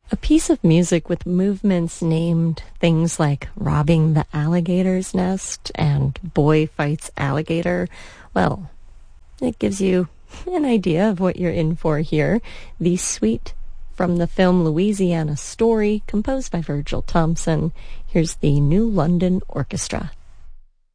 A piece of music with movements named things like robbing the alligator's nest and boy fights alligator. Well, it gives you an idea of what you're in for here. The suite from the film Louisiana Story, composed by Virgil Thompson. Here's the New London Orchestra.